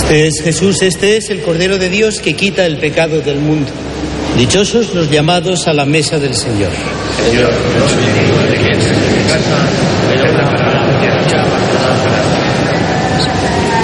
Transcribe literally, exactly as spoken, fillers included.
Es Jesús, este es el Cordero de Dios que quita el pecado del mundo. Dichosos los llamados a la mesa del Señor. Señor, no soy digno de que entres en mi casa,